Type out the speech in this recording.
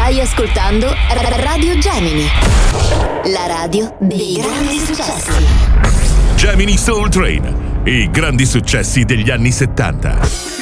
Stai ascoltando Radio Gemini, la radio dei grandi successi. Gemini Soul Train, i grandi successi degli anni 70.